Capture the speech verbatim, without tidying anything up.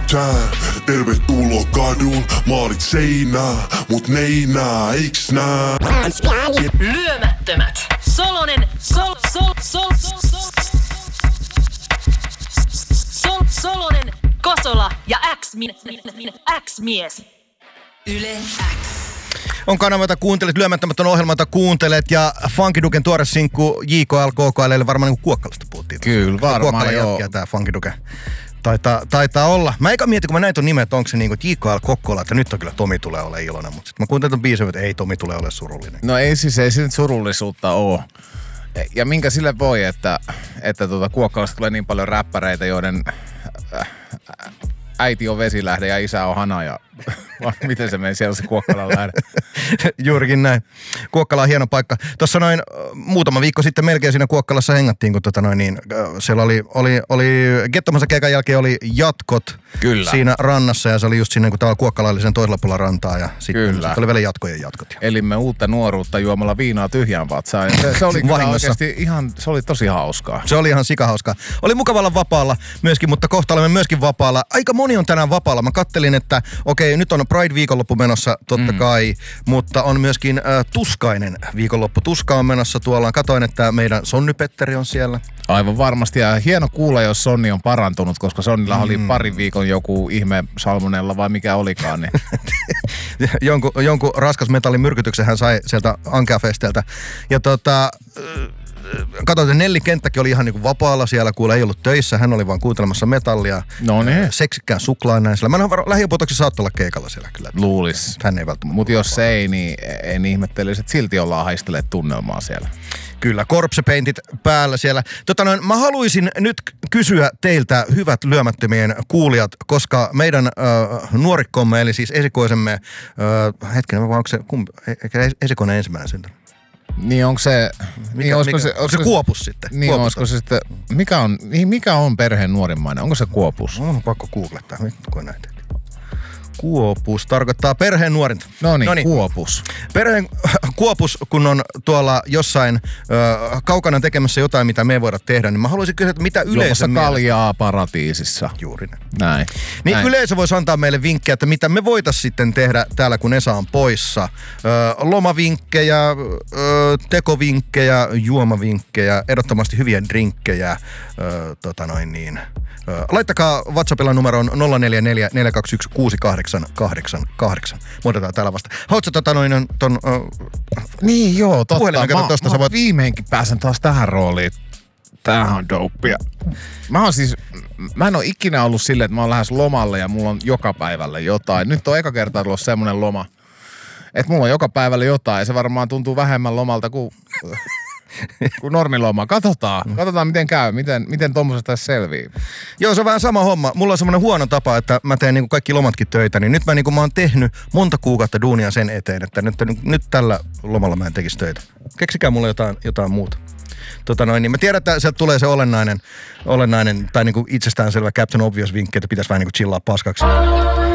tää. Tervetuloa kadun, maalit seinää, mut neinää, eiks nää? Lyömättömät. Solonen, sol, sol, sol, sol, sol, sol, Solonen, Kosola ja X-mies. Yle X. On kanava, jota kuuntelet, lyömättömät on ohjelma, jota kuuntelet, ja Funky Duken tuore sinkku J K L K K L, varmaan niin kuin Kuokkalasta puhuttiin. Kyllä, varmaan Kuokkala joo. jätkiä tää Funky Duke. Taitaa, taitaa olla. Mä eikä mieti, kun mä näin ton nimen, että onko se niinku J K L Kokkola, että nyt on kyllä Tomi tulee ole iloinen, mutta sit mä kuuntelin ton biisin, että ei Tomi tulee ole surullinen. No ei siis, ei siinä surullisuutta oo. Ja minkä sille voi, että, että tuota Kuokkalasta tulee niin paljon räppäreitä, joiden äiti on Vesilähde ja isä on Hana ja miten se meni siellä se Kuokkalan lähde? Juurikin näin. Kuokkala on hieno paikka. Tuossa noin muutama viikko sitten melkein siinä Kuokkalassa hengattiin, kun tota noin niin, siellä oli, oli, oli Gettomansa keikan jälkeen oli jatkot Kyllä. siinä rannassa ja se oli just siinä, kun täällä Kuokkala oli sen toisella puolella rantaa ja sitten sit oli vielä jatkojen jatkot. Elimme uutta nuoruutta juomalla viinaa tyhjään vatsaan. Se, se oli kyllä oikeasti ihan, se oli tosi hauskaa. Se oli ihan sikahauskaa. Oli mukava olla vapaalla myöskin, mutta kohta olemme myöskin vapaalla. Aika moni on tänään vapaalla. Mä kattelin, että okei, nyt on Pride-viikonloppu menossa totta mm. kai, mutta on myöskin äh, tuskainen viikonloppu. Tuska on menossa tuolla. Katoin, että meidän Sonny Petteri on siellä. Aivan varmasti ja hieno kuulla, jos Sonni on parantunut, koska Sonnilla mm. oli parin viikon joku ihme salmonella vai mikä olikaan. Niin. jonkun, jonkun raskas metallin myrkytyksen hän sai sieltä Ankea-festeltä. Ja tota... Katsoin, että Nelli Kenttäkin oli ihan niin kuin vapaalla siellä, kuule ei ollut töissä, hän oli vaan kuuntelemassa metallia. No niin. Seksikkään suklaan näin siellä. Mä en lähiöpotoksi saattaa olla keikalla siellä kyllä. Luulis. Hän ei välttämättä. Mutta jos se ei, niin en ihmettelisi, että silti ollaan haistelleet tunnelmaa siellä. Kyllä, korpsepeintit päällä siellä. Tota noin, mä haluaisin nyt kysyä teiltä, hyvät lyömättömien kuulijat, koska meidän äh, nuorikkomme, eli siis esikoisemme, äh, hetkinen, vaan onko se, kumpi, eikä esikoinen ensimmäinen syntynyt? Niin onko se... Mikä, niin olisiko mikä, se, onko se Kuopus sitten? Niin Kuopus olisiko se sitten... Mikä on, mikä on perheen nuorimmainen? Onko se Kuopus? On pakko googlettaa, nyt kun näitä. Kuopus tarkoittaa perheen nuorinta. No niin, Kuopus. Perheen Kuopus, kun on tuolla jossain ö, kaukana tekemässä jotain, mitä me ei voida tehdä, niin mä haluaisin kysyä, että mitä yleisö Juomassa mielestä... kaljaa paratiisissa. Juuri näin. Näin. Niin näin. Yleisö voisi antaa meille vinkkejä, että mitä me voitaisiin sitten tehdä täällä, kun Esa on poissa. Ö, lomavinkkejä, ö, tekovinkkejä, juomavinkkejä, ehdottomasti hyviä drinkkejä, ö, tota noin niin... Laittakaa WhatsAppilla numeroon nolla neljä neljä neljä kaksi yksi kuusi kahdeksan kahdeksan kahdeksan. Muodotaan täällä vasta. Haluatko tota noin ton... Uh, niin joo, totta. Puhelimen, kato, mä, tosta mä sä voit... viimeinkin pääsen taas tähän rooliin. Tämähän on dopea. Mä oon siis... Mä en oo ikinä ollut silleen, että mä oon lähes lomalle ja mulla on joka päivälle jotain. Nyt on eka kertaa tullut semmonen loma, että mulla on joka päivälle jotain ja se varmaan tuntuu vähemmän lomalta kuin... kuin normiloma. Katsotaan. Katsotaan, miten käy. Miten, miten tommosesta selviää. Joo, se on vähän sama homma. Mulla on semmoinen huono tapa, että mä teen niinku kaikki lomatkin töitä, niin nyt mä, niinku, mä oon tehnyt monta kuukautta duunia sen eteen, että nyt, nyt tällä lomalla mä en tekisi töitä. Keksikää mulle jotain, jotain muuta. Tota noin, niin mä tiedän, että sieltä tulee se olennainen, olennainen tai niinku itsestäänselvä Captain Obvious vinkki, että pitäisi vähän niinku chillaa paskaksi.